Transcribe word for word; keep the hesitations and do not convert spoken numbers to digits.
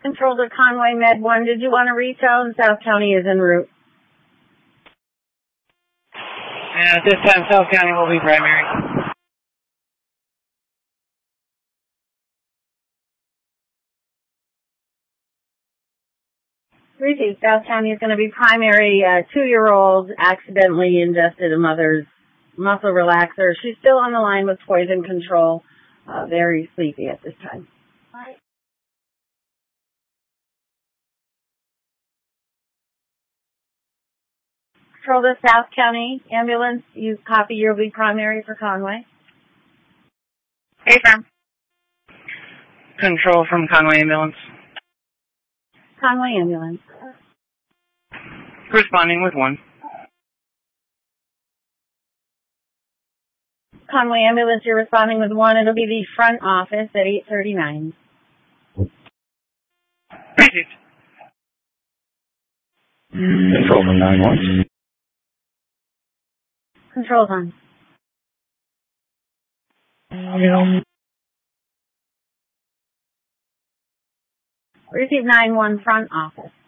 Control to Conway Med one. Did you want to reach out? South County is en route. And at this time, South County will be primary. Receive. South County is going to be primary. Uh, two-year-old accidentally ingested a mother's muscle relaxer. She's still on the line with poison control. Uh, very sleepy at this time. All right. Control to South County ambulance. You copy. You'll be primary for Conway. Hey, firm. Control from Conway Ambulance. Conway Ambulance. Responding with one. Conway Ambulance, you're responding with one. It'll be the front office at eight thirty-nine. Received. Control from nine one. Control's on. Yeah. Receive nine one front office.